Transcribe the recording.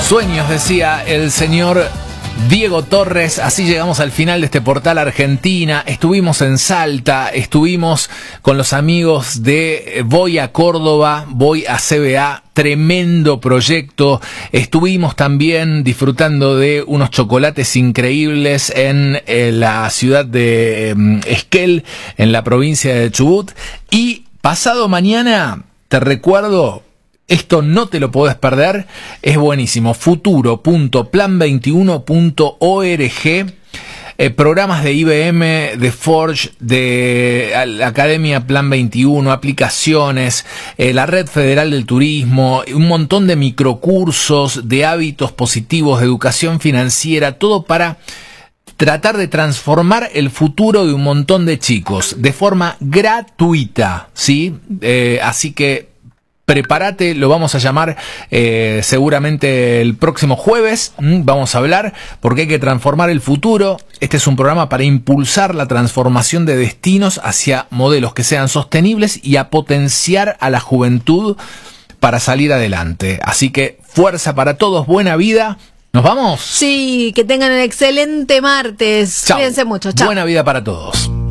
Sueños, decía el señor Diego Torres. Así llegamos al final de este Portal Argentina. Estuvimos en Salta, estuvimos con los amigos de Voy a Córdoba, Voy a CBA, tremendo proyecto. Estuvimos también disfrutando de unos chocolates increíbles en la ciudad de Esquel, en la provincia de Chubut. Y pasado mañana, te recuerdo, esto no te lo podés perder, es buenísimo, futuro.plan21.org, programas de IBM, de Forge, de la Academia Plan 21, aplicaciones, la Red Federal del Turismo, un montón de microcursos, de hábitos positivos, de educación financiera, todo para tratar de transformar el futuro de un montón de chicos de forma gratuita, ¿sí? Así que prepárate, lo vamos a llamar seguramente el próximo jueves. Vamos a hablar porque hay que transformar el futuro. Este es un programa para impulsar la transformación de destinos hacia modelos que sean sostenibles y a potenciar a la juventud para salir adelante. Así que fuerza para todos, buena vida. ¿Nos vamos? Sí, que tengan un excelente martes. Chau. Cuídense mucho. Chao. Buena vida para todos.